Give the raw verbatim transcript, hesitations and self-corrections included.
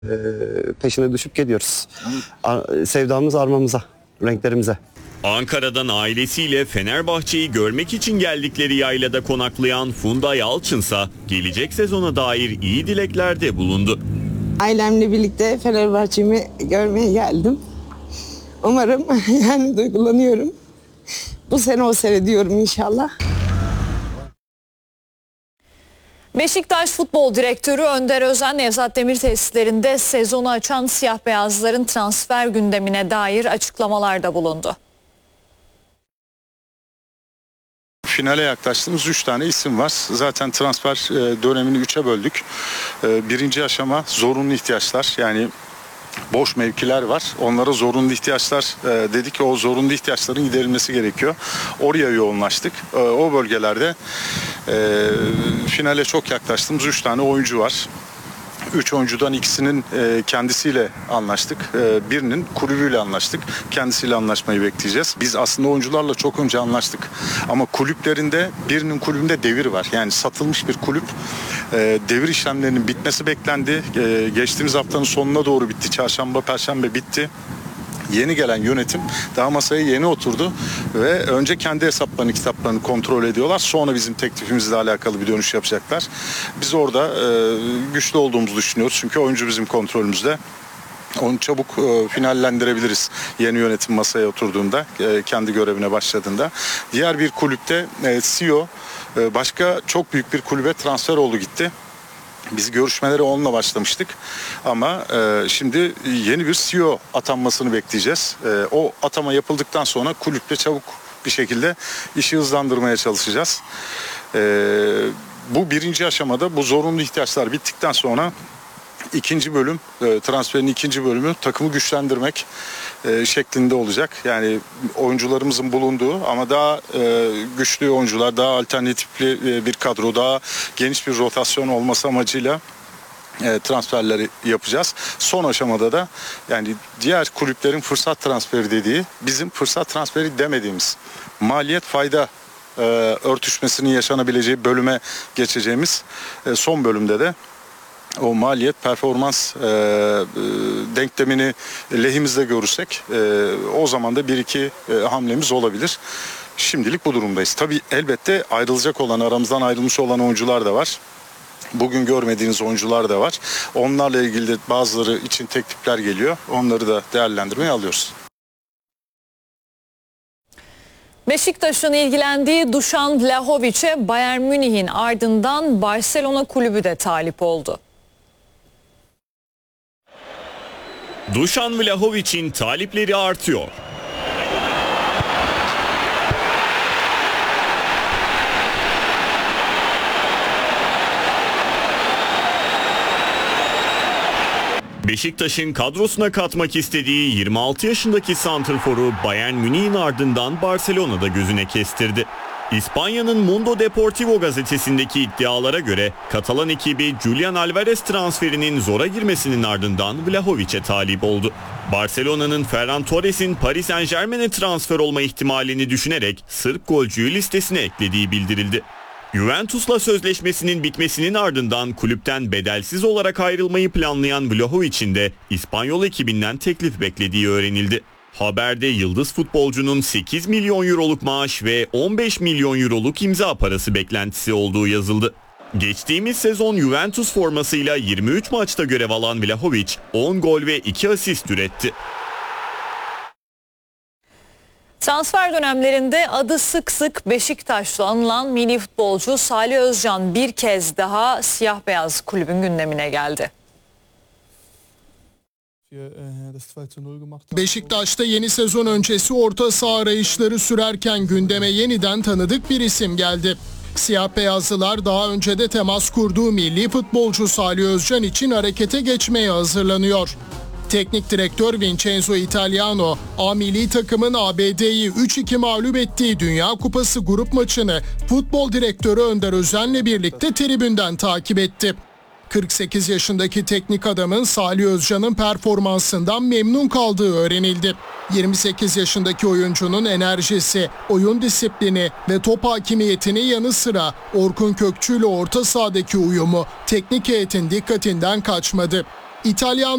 peşine düşüp gidiyoruz. Sevdamız armamıza, renklerimize. Ankara'dan ailesiyle Fenerbahçe'yi görmek için geldikleri yaylada konaklayan Funda Yalçınsa gelecek sezona dair iyi dileklerde bulundu. Ailemle birlikte Fenerbahçe'mi görmeye geldim. Umarım, yani duygulanıyorum. Bu sene o sene diyorum inşallah. Beşiktaş Futbol Direktörü Önder Özen, Nevzat Demir tesislerinde sezonu açan siyah beyazların transfer gündemine dair açıklamalarda bulundu. Finale yaklaştığımız üç tane isim var. Zaten transfer dönemini üçe böldük. Birinci aşama zorunlu ihtiyaçlar, yani boş mevkiler var. Onlara zorunlu ihtiyaçlar e, dedik ki o zorunlu ihtiyaçların giderilmesi gerekiyor. Oraya yoğunlaştık. E, o bölgelerde e, finale çok yaklaştığımız üç tane oyuncu var. Üç oyuncudan ikisinin e, kendisiyle anlaştık. E, birinin kulübüyle anlaştık. Kendisiyle anlaşmayı bekleyeceğiz. Biz aslında oyuncularla çok önce anlaştık. Ama kulüplerinde birinin kulübünde devir var. Yani satılmış bir kulüp. E, devir işlemlerinin bitmesi beklendi. E, geçtiğimiz haftanın sonuna doğru bitti. Çarşamba, Perşembe bitti. Yeni gelen yönetim daha masaya yeni oturdu ve önce kendi hesaplarını, kitaplarını kontrol ediyorlar. Sonra bizim teklifimizle alakalı bir dönüş yapacaklar. Biz orada e, güçlü olduğumuzu düşünüyoruz. Çünkü oyuncu bizim kontrolümüzde. Onu çabuk e, finallendirebiliriz yeni yönetim masaya oturduğunda, e, kendi görevine başladığında. Diğer bir kulüpte e, C E O e, başka çok büyük bir kulübe transfer oldu gitti. Biz görüşmelere onunla başlamıştık ama e, şimdi yeni bir C E O atanmasını bekleyeceğiz. E, o atama yapıldıktan sonra kulüple çabuk bir şekilde işi hızlandırmaya çalışacağız. E, bu birinci aşamada bu zorunlu ihtiyaçlar bittikten sonra ikinci bölüm, e, transferin ikinci bölümü takımı güçlendirmek e, şeklinde olacak. Yani oyuncularımızın bulunduğu ama daha e, güçlü oyuncular, daha alternatifli e, bir kadro, daha geniş bir rotasyon olması amacıyla e, transferleri yapacağız. Son aşamada da yani diğer kulüplerin fırsat transferi dediği, bizim fırsat transferi demediğimiz maliyet fayda e, örtüşmesinin yaşanabileceği bölüme geçeceğimiz e, son bölümde de o maliyet performans e, e, denklemini lehimizde görürsek e, o zaman da bir iki e, hamlemiz olabilir. Şimdilik bu durumdayız. Tabii elbette ayrılacak olan, aramızdan ayrılmış olan oyuncular da var. Bugün görmediğiniz oyuncular da var. Onlarla ilgili de bazıları için teklifler geliyor. Onları da değerlendirmeye alıyoruz. Beşiktaş'ın ilgilendiği Dušan Vlahović'e Bayern Münih'in ardından Barcelona kulübü de talip oldu. Dušan Vlahović'in talipleri artıyor. Beşiktaş'ın kadrosuna katmak istediği yirmi altı yaşındaki santrforu Bayern Münih'in ardından Barcelona'da gözüne kestirdi. İspanya'nın Mundo Deportivo gazetesindeki iddialara göre Katalan ekibi Julian Alvarez transferinin zora girmesinin ardından Vlahović'e talip oldu. Barcelona'nın Ferran Torres'in Paris Saint-Germain'e transfer olma ihtimalini düşünerek Sırp golcüyü listesine eklediği bildirildi. Juventus'la sözleşmesinin bitmesinin ardından kulüpten bedelsiz olarak ayrılmayı planlayan Vlahović'in de İspanyol ekibinden teklif beklediği öğrenildi. Haberde yıldız futbolcunun sekiz milyon euroluk maaş ve on beş milyon euroluk imza parası beklentisi olduğu yazıldı. Geçtiğimiz sezon Juventus formasıyla yirmi üç maçta görev alan Vlahović on gol ve iki asist üretti. Transfer dönemlerinde adı sık sık Beşiktaş'ta anılan milli futbolcu Salih Özcan bir kez daha siyah beyaz kulübün gündemine geldi. Beşiktaş'ta yeni sezon öncesi orta saha arayışları sürerken gündeme yeniden tanıdık bir isim geldi. Siyah beyazlılar daha önce de temas kurduğu milli futbolcu Salih Özcan için harekete geçmeye hazırlanıyor. Teknik direktör Vincenzo Italiano, A milli takımın A B D'yi üç iki mağlup ettiği Dünya Kupası grup maçını futbol direktörü Önder Özen'le birlikte tribünden takip etti. kırk sekiz yaşındaki teknik adamın Salih Özcan'ın performansından memnun kaldığı öğrenildi. yirmi sekiz yaşındaki oyuncunun enerjisi, oyun disiplini ve top hakimiyetinin yanı sıra Orkun Kökçü ile orta sahadaki uyumu teknik heyetin dikkatinden kaçmadı. İtalyan